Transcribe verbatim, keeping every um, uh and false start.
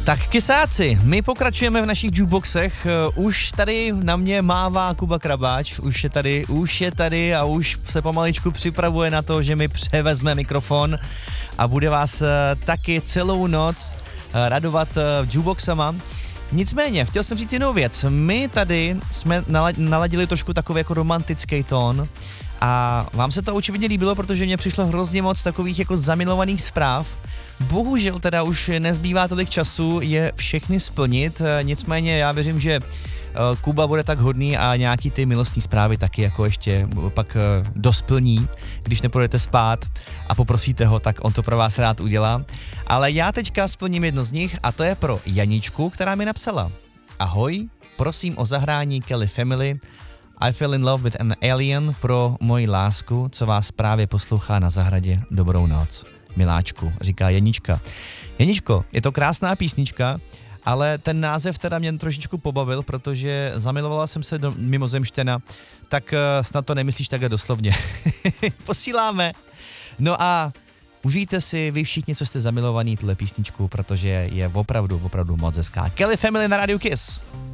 Tak kysáci, my pokračujeme v našich jukeboxech, už tady na mě mává Kuba Krabáč, už je tady, už je tady a už se pomaličku připravuje na to, že mi převezme mikrofon a bude vás taky celou noc radovat jukeboxama. Nicméně, chtěl jsem říct jinou věc, my tady jsme naladili trošku takový jako romantický tón a vám se to očividně líbilo, protože mně přišlo hrozně moc takových jako zamilovaných zpráv. Bohužel teda už nezbývá tolik času je všechny splnit, nicméně já věřím, že Kuba bude tak hodný a nějaký ty milostní zprávy taky jako ještě pak dosplní, když nepůjdete spát a poprosíte ho, tak on to pro vás rád udělá. Ale já teďka splním jedno z nich a to je pro Janičku, která mi napsala: Ahoj, prosím o zahrání Kelly Family I Fell in Love with an Alien pro moji lásku, co vás právě poslouchá na zahradě. Dobrou noc, miláčku, říká Janička. Janičko, je to krásná písnička, ale ten název teda mě trošičku pobavil, protože zamilovala jsem se do mimozemštěna, tak snad to nemyslíš takhle doslovně. Posíláme. No a užijte si vy všichni, co jste zamilovaní, tuhle písničku, protože je opravdu, opravdu moc hezká. Kelly Family na rádiu Kiss.